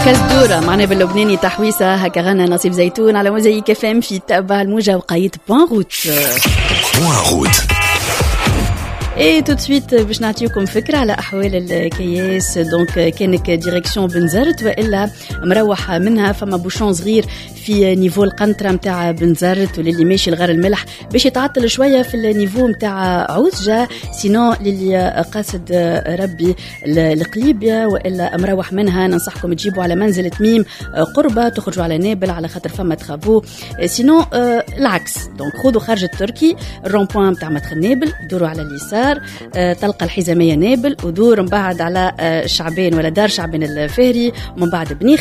كالدورة معنا باللبناني تحويسة هكا غنى نصيب زيتون على موزايك FM في تابع الموجة وقايت بوان روت. اي تو سويت باش نعطيكم فكره على احوال الكياس. دونك كانك ديريكسيون بنزرت والا مروح منها فما بوشون صغير في نيفو القنطره نتاع بنزرت، وللي ماشي لغار الملح باش يتعطل شويه في النيفو نتاع عوزجه. سينو للي قاصد ربي القليبيه والا مروح منها ننصحكم تجيبوا على منزل تميم قربه، تخرجوا على نابل على خاطر فما تخافوا. سينو العكس، دونك خذوا خارج التركي الرون بوين نتاع مدخل نابل، دوروا على اليسار تلقى الحزامية نابل، ودور من بعد على شعبان ولا دار شعبان الفهري، ومن بعد بنيخ